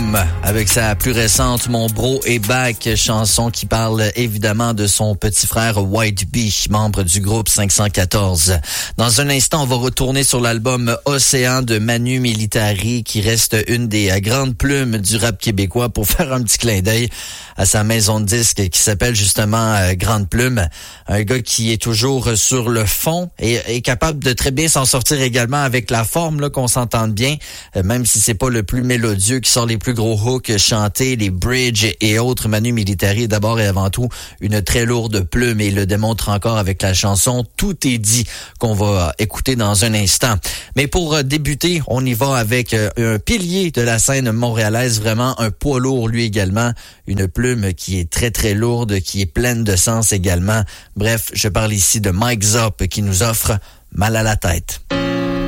Plume avec sa plus récente Mon Bro est Back, chanson qui parle évidemment de son petit frère White Bee, membre du groupe 514. Dans un instant, on va retourner sur l'album Océan de Manu Militari qui reste une des grandes plumes du rap québécois pour faire un petit clin d'œil à sa maison de disques qui s'appelle justement Grande Plume. Un gars qui est toujours sur le fond et est capable de très bien s'en sortir également avec la forme, là, qu'on s'entende bien, même si c'est pas le plus mélodieux qui sort les plus gros hooks chantés, les bridges et autres. Manu Militari est d'abord et avant tout une très lourde plume et il le démontre encore avec la chanson Tout est dit qu'on va écouter dans un instant. Mais pour débuter, on y va avec un pilier de la scène montréalaise, vraiment un poids lourd lui également, une plume qui est très très lourde, qui est pleine de sens également. Bref, je parle ici de Mike Zop qui nous offre Mal à la tête.